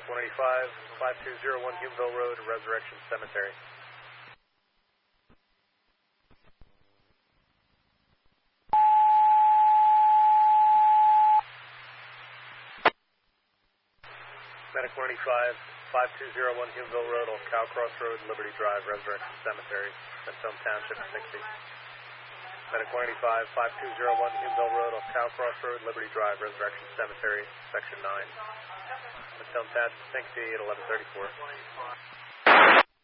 Medic 185, 5201 Humeville Road, Resurrection Cemetery. Medic 185, 5201 Humeville Road, Old Cow Cross Road, Liberty Drive, Resurrection Cemetery, Mentone Township, 60. Medic 185, 5201 Humeville Road, Old Cow Cross Road, Liberty Drive, Resurrection Cemetery, Section 9. Mentone Township, 60 at 1134.